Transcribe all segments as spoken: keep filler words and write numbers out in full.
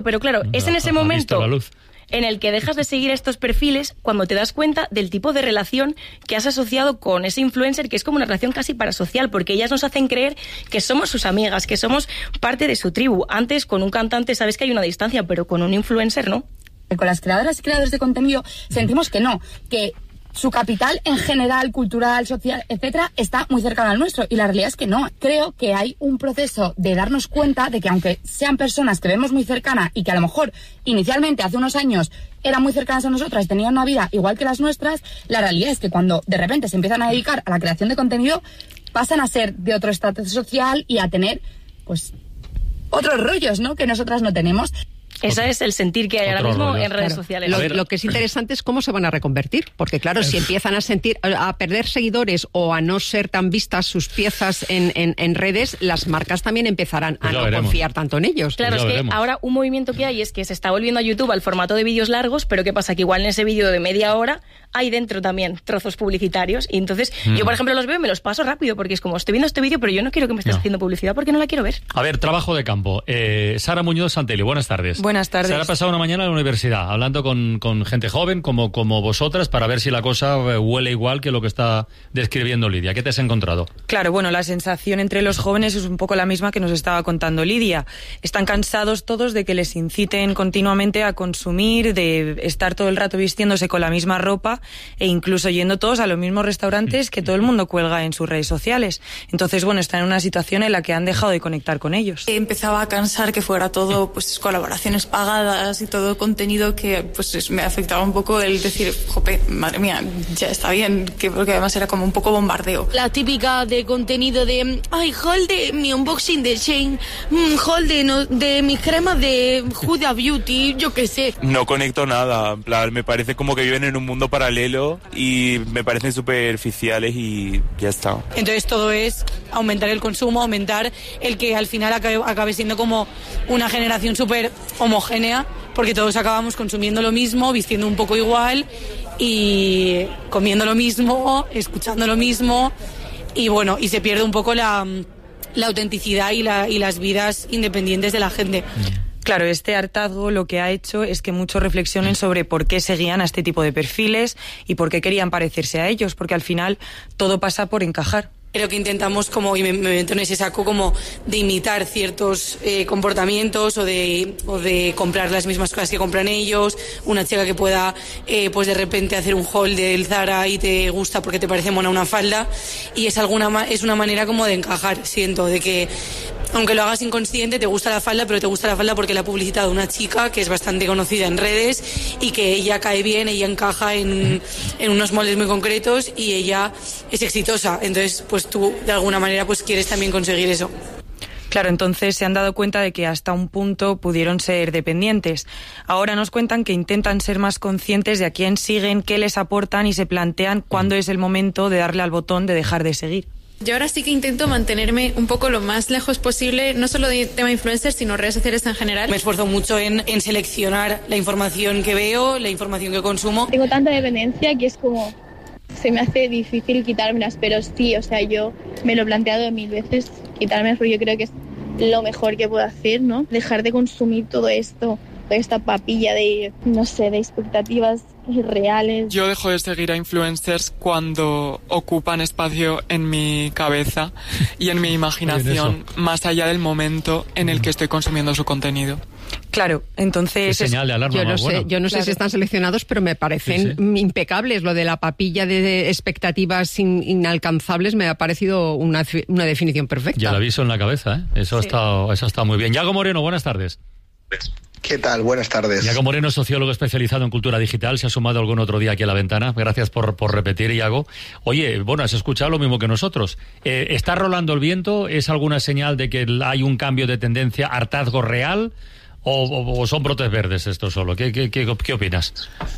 Pero claro, es en ese momento en el que dejas de seguir estos perfiles cuando te das cuenta del tipo de relación que has asociado con ese influencer, que es como una relación casi parasocial, porque ellas nos hacen creer que somos sus amigas, que somos parte de su tribu. Antes, con un cantante sabes que hay una distancia, pero con un influencer no. Con las creadoras y creadores de contenido sentimos que no, que su capital en general, cultural, social, etcétera, está muy cercano al nuestro, y la realidad es que no. Creo que hay un proceso de darnos cuenta de que aunque sean personas que vemos muy cercanas y que a lo mejor inicialmente hace unos años eran muy cercanas a nosotras, tenían una vida igual que las nuestras, la realidad es que cuando de repente se empiezan a dedicar a la creación de contenido, pasan a ser de otro estatus social y a tener, pues, otros rollos, ¿no?, que nosotras no tenemos. Ese es el sentir que hay ahora mismo rollo. en redes claro. sociales. Lo, lo que es interesante es cómo se van a reconvertir, porque claro, si empiezan a sentir a perder seguidores o a no ser tan vistas sus piezas en, en, en redes, las marcas también empezarán pues a no veremos. confiar tanto en ellos. Claro, pues es que veremos. ahora un movimiento que hay es que se está volviendo a YouTube al formato de vídeos largos, pero ¿qué pasa? Que igual en ese vídeo de media hora hay dentro también trozos publicitarios, y entonces mm. yo, por ejemplo, los veo y me los paso rápido, porque es como, estoy viendo este vídeo, pero yo no quiero que me estés no. haciendo publicidad porque no la quiero ver. A ver, trabajo de campo. Eh, Sara Muñoz Santelli, buenas tardes. Buenas tardes. Sara ha pasado una mañana en la universidad, hablando con, con gente joven como, como vosotras, para ver si la cosa huele igual que lo que está describiendo Lidia. ¿Qué te has encontrado? Claro, bueno, la sensación entre los jóvenes es un poco la misma que nos estaba contando Lidia. Están cansados todos de que les inciten continuamente a consumir, de estar todo el rato vistiéndose con la misma ropa e incluso yendo todos a los mismos restaurantes que todo el mundo cuelga en sus redes sociales. Entonces, bueno, están en una situación en la que han dejado de conectar con ellos. Empezaba a cansar que fuera todo, pues, colaboraciones pagadas y todo contenido que, pues, me afectaba un poco el decir, jope, madre mía, ya está bien, que porque además era como un poco bombardeo. La típica de contenido de, ay, haul de mi unboxing de Shein, mm, haul de, no, de mis cremas de Huda Beauty, yo qué sé. No conecto nada, en plan, me parece como que viven en un mundo paralelo y me parecen superficiales y ya está. Entonces todo es aumentar el consumo, aumentar el que al final acabe, acabe siendo como una generación súper homogénea, porque todos acabamos consumiendo lo mismo, vistiendo un poco igual y comiendo lo mismo, escuchando lo mismo, y bueno, y se pierde un poco la, la autenticidad y, la, y las vidas independientes de la gente. Claro, este hartazgo lo que ha hecho es que muchos reflexionen sobre por qué seguían a este tipo de perfiles y por qué querían parecerse a ellos, porque al final todo pasa por encajar. Creo que intentamos, como, y me, me meto en ese saco, como de imitar ciertos eh, comportamientos o de, o de comprar las mismas cosas que compran ellos. Una chica que pueda, eh, pues de repente hacer un haul del Zara y te gusta porque te parece mona una falda. Y es, alguna, es una manera como de encajar, siento, de que aunque lo hagas inconsciente, te gusta la falda, pero te gusta la falda porque la ha publicitado una chica que es bastante conocida en redes y que ella cae bien, ella encaja en, en unos moldes muy concretos y ella es exitosa. Entonces, pues tú, de alguna manera, pues quieres también conseguir eso. Claro, entonces se han dado cuenta de que hasta un punto pudieron ser dependientes. Ahora nos cuentan que intentan ser más conscientes de a quién siguen, qué les aportan y se plantean cuándo es el momento de darle al botón de dejar de seguir. Yo ahora sí que intento mantenerme un poco lo más lejos posible, no solo de tema influencers, sino redes sociales en general. Me esfuerzo mucho en, en seleccionar la información que veo, la información que consumo. Tengo tanta dependencia que es como, se me hace difícil quitármelas, pero sí, o sea, yo me lo he planteado mil veces, quitármelas, porque yo creo que es lo mejor que puedo hacer, ¿no? Dejar de consumir todo esto, toda esta papilla de, no sé, de expectativas irreales. Yo dejo de seguir a influencers cuando ocupan espacio en mi cabeza y en mi imaginación, más allá del momento en el que estoy consumiendo su contenido. Claro, entonces... ¿Qué señal de alarma yo no más sé, buena? yo no Claro. sé si están seleccionados, pero me parecen sí, sí. impecables. Lo de la papilla de expectativas in, inalcanzables me ha parecido una, una definición perfecta. Ya el aviso en la cabeza, ¿eh? Eso, sí. ha estado, eso ha estado muy bien. Yago Moreno, buenas tardes. ¿Qué tal? Buenas tardes. Yago Moreno, sociólogo especializado en cultura digital, se ha sumado algún otro día aquí a la ventana. Gracias por, por repetir, Yago. Oye, bueno, has escuchado lo mismo que nosotros. Eh, ¿Está rolando el viento? ¿Es alguna señal de que hay un cambio de tendencia, hartazgo real? ¿O, o, o son brotes verdes esto solo? ¿Qué, qué, qué, qué opinas?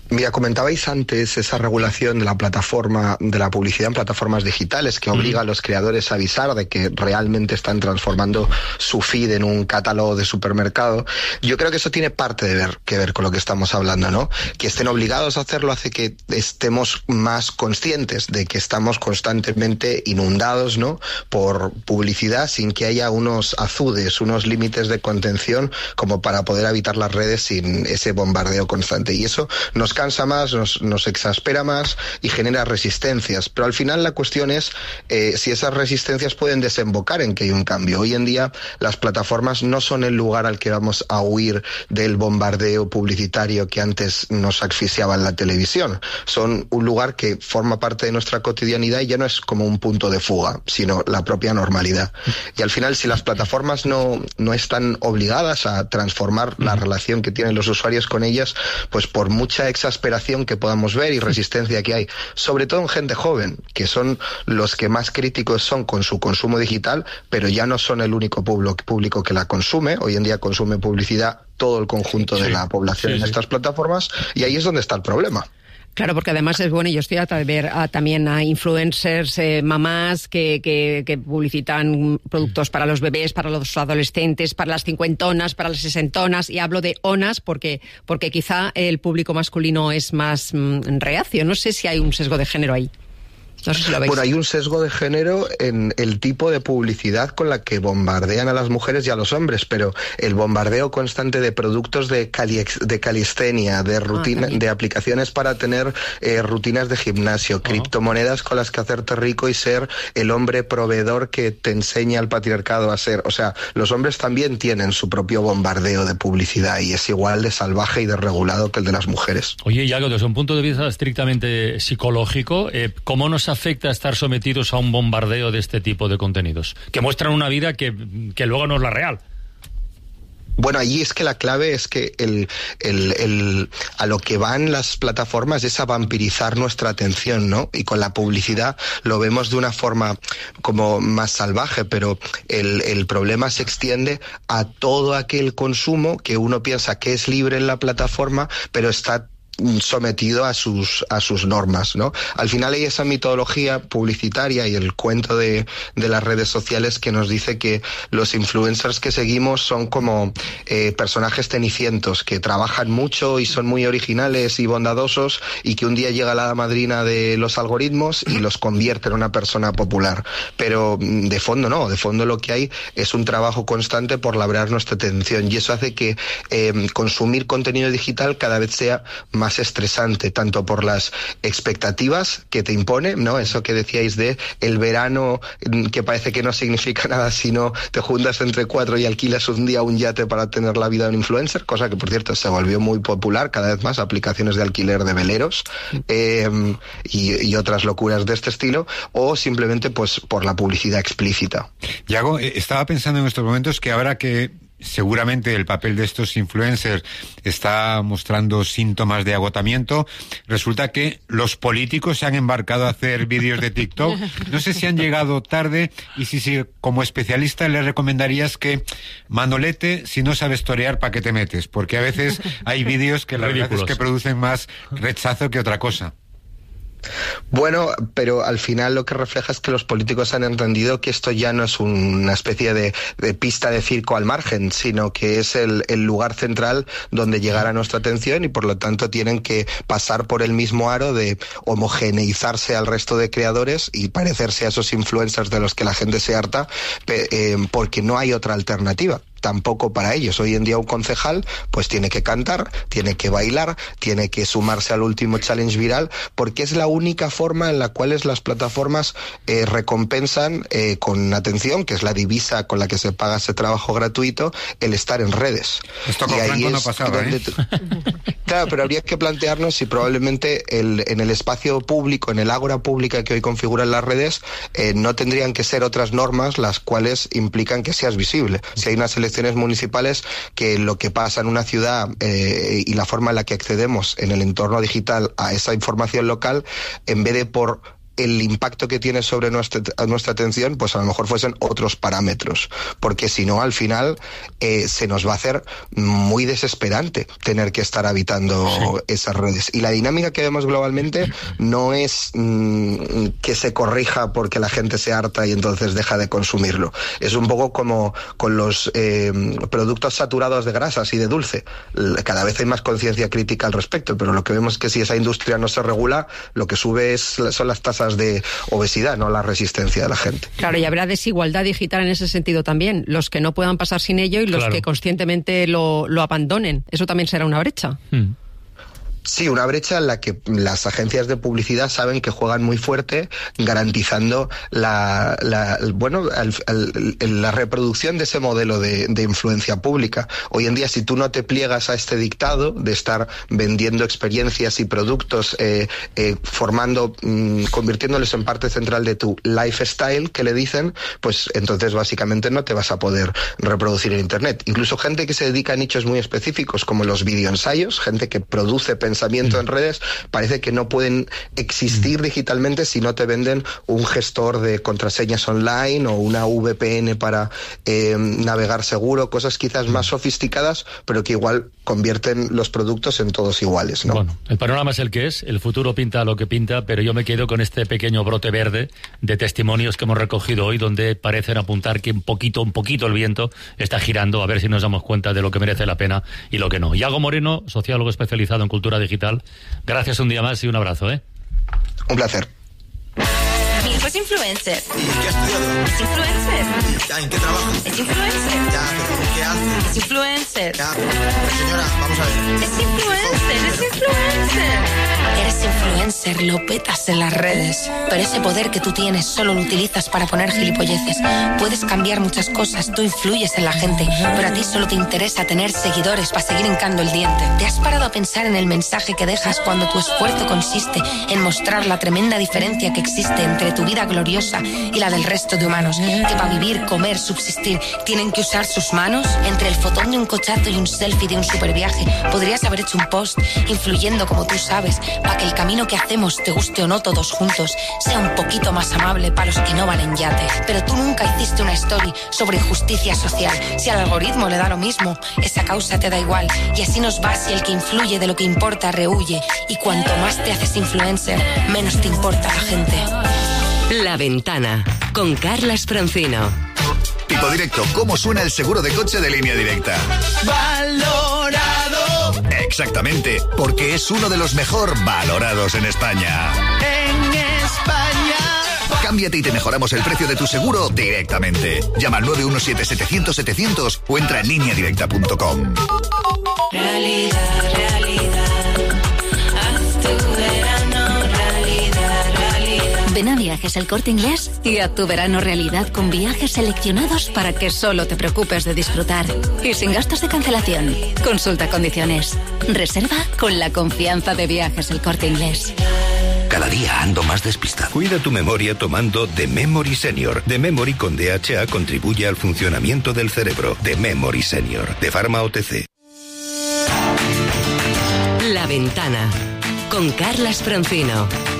Mira, comentabais antes esa regulación de la plataforma, de la publicidad en plataformas digitales que obliga a los creadores a avisar de que realmente están transformando su feed en un catálogo de supermercado. Yo creo que eso tiene parte de ver, que ver con lo que estamos hablando, ¿no? Que estén obligados a hacerlo hace que estemos más conscientes de que estamos constantemente inundados, ¿no?, por publicidad sin que haya unos azudes, unos límites de contención como para poder habitar las redes sin ese bombardeo constante. Y eso nos cansa más, nos, nos exaspera más y genera resistencias. Pero al final la cuestión es eh, si esas resistencias pueden desembocar en que hay un cambio. Hoy en día las plataformas no son el lugar al que vamos a huir del bombardeo publicitario que antes nos asfixiaba en la televisión. Son un lugar que forma parte de nuestra cotidianidad y ya no es como un punto de fuga, sino la propia normalidad. Y al final, si las plataformas no, no están obligadas a transformar la relación que tienen los usuarios con ellas, pues por mucha exasperación que podamos ver y resistencia que hay, sobre todo en gente joven, que son los que más críticos son con su consumo digital, pero ya no son el único público que la consume. Hoy en día consume publicidad todo el conjunto sí, de la población sí, en sí. estas plataformas, y ahí es donde está el problema. Claro, porque además es bueno, yo estoy harta de ver a, también a influencers, eh, mamás que, que, que publicitan productos para los bebés, para los adolescentes, para las cincuentonas, para las sesentonas, y hablo de onas porque, porque quizá el público masculino es más mm, reacio. No sé si hay un sesgo de género ahí. No sé si lo veis. Bueno, hay un sesgo de género en el tipo de publicidad con la que bombardean a las mujeres y a los hombres, pero el bombardeo constante de productos de, cali de calistenia, de rutina, ah, de aplicaciones para tener eh, rutinas de gimnasio, uh-huh. criptomonedas con las que hacerte rico y ser el hombre proveedor que te enseña el patriarcado a ser. O sea, los hombres también tienen su propio bombardeo de publicidad y es igual de salvaje y desregulado que el de las mujeres. Oye, Iago, desde un punto de vista estrictamente psicológico, eh, ¿cómo nos afecta estar sometidos a un bombardeo de este tipo de contenidos? Que muestran una vida que, que luego no es la real. Bueno, allí es que la clave es que el, el, el, a lo que van las plataformas es a vampirizar nuestra atención, ¿no? Y con la publicidad lo vemos de una forma como más salvaje, pero el, el problema se extiende a todo aquel consumo que uno piensa que es libre en la plataforma, pero está sometido a sus a sus normas, ¿no? Al final hay esa mitología publicitaria y el cuento de, de las redes sociales que nos dice que los influencers que seguimos son como eh, personajes cenicientos que trabajan mucho y son muy originales y bondadosos, y que un día llega la madrina de los algoritmos y los convierte en una persona popular. Pero de fondo no, de fondo lo que hay es un trabajo constante por labrar nuestra atención, y eso hace que eh, consumir contenido digital cada vez sea más estresante, tanto por las expectativas que te impone, ¿no? Eso que decíais de el verano, que parece que no significa nada si no te juntas entre cuatro y alquilas un día un yate para tener la vida de un influencer, cosa que por cierto se volvió muy popular, cada vez más aplicaciones de alquiler de veleros eh, y, y otras locuras de este estilo, o simplemente pues por la publicidad explícita. Iago, estaba pensando en estos momentos que ahora que seguramente el papel de estos influencers está mostrando síntomas de agotamiento, resulta que los políticos se han embarcado a hacer vídeos de TikTok. No sé si han llegado tarde y si, si como especialista le recomendarías que Manolete, si no sabes torear, ¿para qué te metes? Porque a veces hay vídeos que la verdad es que producen más rechazo que otra cosa. Bueno, pero al final lo que refleja es que los políticos han entendido que esto ya no es una especie de, de pista de circo al margen, sino que es el, el lugar central donde llegará nuestra atención, y por lo tanto tienen que pasar por el mismo aro de homogeneizarse al resto de creadores y parecerse a esos influencers de los que la gente se harta, eh, porque no hay otra alternativa. Tampoco para ellos. Hoy en día un concejal pues tiene que cantar, tiene que bailar, tiene que sumarse al último challenge viral, porque es la única forma en la cual las plataformas eh, recompensan eh, con atención, que es la divisa con la que se paga ese trabajo gratuito, el estar en redes. Esto con Franco no pasaba, ¿eh? Claro, pero habría que plantearnos si probablemente el, en el espacio público, en el ágora pública que hoy configuran las redes, eh, no tendrían que ser otras normas las cuales implican que seas visible. Si hay una selección municipales, que lo que pasa en una ciudad eh, y la forma en la que accedemos en el entorno digital a esa información local, en vez de por el impacto que tiene sobre nuestra, nuestra atención, pues a lo mejor fuesen otros parámetros, porque si no, al final eh, se nos va a hacer muy desesperante tener que estar habitando sí. esas redes. Y la dinámica que vemos globalmente no es mmm, que se corrija porque la gente se harta y entonces deja de consumirlo. Es un poco como con los eh, productos saturados de grasas y de dulce. Cada vez hay más conciencia crítica al respecto, pero lo que vemos es que si esa industria no se regula, lo que sube es, son las tasas de obesidad, no la resistencia de la gente. Claro, y habrá desigualdad digital en ese sentido también. Los que no puedan pasar sin ello y los claro. que conscientemente lo, lo abandonen. Eso también será una brecha. Mm. Sí, una brecha en la que las agencias de publicidad saben que juegan muy fuerte, garantizando la, la bueno el, el, la reproducción de ese modelo de, de influencia pública. Hoy en día, si tú no te pliegas a este dictado de estar vendiendo experiencias y productos, eh, eh, formando, mmm, convirtiéndoles en parte central de tu lifestyle, que le dicen, pues entonces básicamente no te vas a poder reproducir en Internet. Incluso gente que se dedica a nichos muy específicos, como los videoensayos, gente que produce pensamiento en redes, parece que no pueden existir digitalmente si no te venden un gestor de contraseñas online o una V P N para eh, navegar seguro, cosas quizás más sofisticadas, pero que igual convierten los productos en todos iguales, ¿no? Bueno, el panorama es el que es, el futuro pinta lo que pinta, pero yo me quedo con este pequeño brote verde de testimonios que hemos recogido hoy, donde parecen apuntar que un poquito, un poquito el viento está girando, a ver si nos damos cuenta de lo que merece la pena y lo que no. Iago Moreno, sociólogo especializado en cultura digital, gracias un día más y un abrazo, ¿eh? Un placer. Mi hijo es influencer. ¿Y qué ha estudiado? Es influencer. Ya, ¿en qué trabaja? Es influencer. Ya, pero ¿qué hace? Es influencer. Ya, pero, señora, vamos a ver. Es influencer, es influencer. Eres influencer, lo petas en las redes. Pero ese poder que tú tienes solo lo utilizas para poner gilipolleces. Puedes cambiar muchas cosas, tú influyes en la gente, pero a ti solo te interesa tener seguidores para seguir hincando el diente. ¿Te has parado a pensar en el mensaje que dejas cuando tu esfuerzo consiste en mostrar la tremenda diferencia que existe entre tu vida gloriosa y la del resto de humanos, que para vivir, comer, subsistir tienen que usar sus manos? Entre el fotón de un cochazo y un selfie de un superviaje podrías haber hecho un post influyendo como tú sabes, para que el camino que hacemos, te guste o no todos juntos, sea un poquito más amable para los que no valen yate. Pero tú nunca hiciste una story sobre injusticia social. Si al algoritmo le da lo mismo, esa causa te da igual, y así nos va si el que influye de lo que importa rehuye, y cuanto más te haces influencer, menos te importa la gente. La Ventana, con Carlas Francino. Tipo Directo, ¿cómo suena el seguro de coche de Línea Directa? ¡Valorado! Exactamente, porque es uno de los mejor valorados en España. En España. Cámbiate y te mejoramos el precio de tu seguro directamente. Llama al nueve uno siete, setecientos, setecientos o entra en línea directa punto com. Realidad, realidad. Haz tu verano realidad, realidad. Ven a Viajes El Corte Inglés y haz tu verano realidad con viajes seleccionados para que solo te preocupes de disfrutar y sin gastos de cancelación. Consulta condiciones. Reserva con la confianza de Viajes El Corte Inglés. Cada día ando más despistado. Cuida tu memoria tomando The Memory Senior. The Memory con D H A contribuye al funcionamiento del cerebro. The Memory Senior, de Pharma O T C. La Ventana, con Carlas Francino.